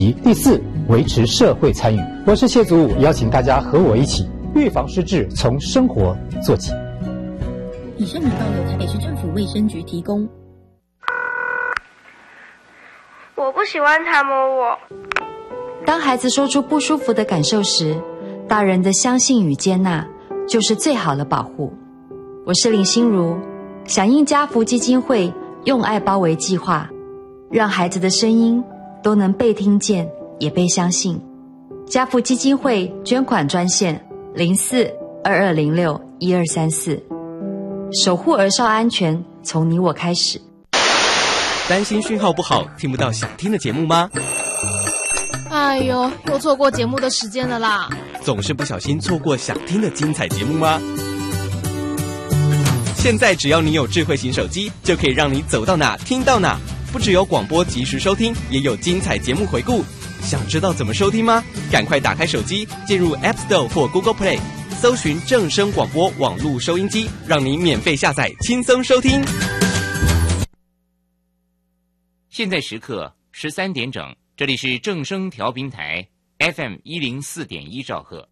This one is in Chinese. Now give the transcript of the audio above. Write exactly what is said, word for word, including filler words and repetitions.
第四，维持社会参与。我是谢祖武，邀请大家和我一起预防失智，从生活做起。 以上广告由台北市政府卫生局提供。 我不喜欢他摸我。 当孩子说出不舒服的感受时，大人的相信与接纳就是最好的保护。我是林心如，响应家福基金会用爱包围计划，让孩子的声音都能被听见也被相信。家福基金会捐款专线零四二二零六一二三四，守护儿少安全，从你我开始。 担心讯号不好，听不到想听的节目吗？ 哎呦，又错过节目的时间了啦！ 总是不小心错过想听的精彩节目吗？现在只要你有智慧型手机，就可以让你走到哪听到哪。不只有广播及时收听，也有精彩节目回顾。想知道怎么收听吗？赶快打开手机，进入 App Store 或 Google Play， 搜寻正声广播网络收音机，让你免费下载，轻松收听。 现在时刻十三点整，这里是正声调频台 F M 一零四点一兆赫。